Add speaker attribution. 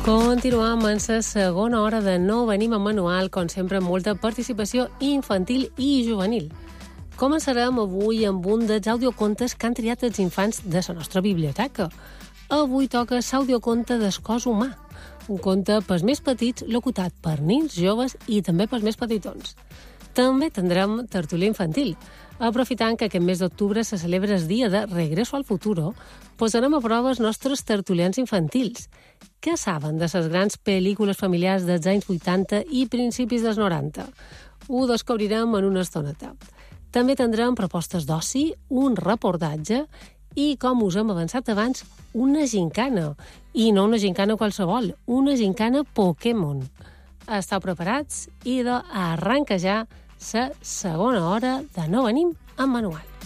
Speaker 1: Continuem en la segona hora de No venim amb manual, com sempre amb molta participació infantil i juvenil. Començarem avui amb un dels audiocontes que han triat els infants de la nostra biblioteca. Avui toca l'audioconte del cos humà, un conte pels més petits locutat per nins, joves i també pels més petitons. També tindrem tertúlia infantil. Aprofitant que aquest mes d'octubre se celebra el dia de Regreso al Futuro, posarem a prova els nostres tertulians infantils. Què saben de les grans pel·lícules familiars dels anys 80 i principis dels 90? Ho descobrirem en una estoneta. També tindrem propostes d'oci, un reportatge i, com us hem avançat abans, una gincana. I no una gincana qualsevol, una gincana Pokémon. Esteu preparats? I arranca ja la segona hora de No venim amb manual.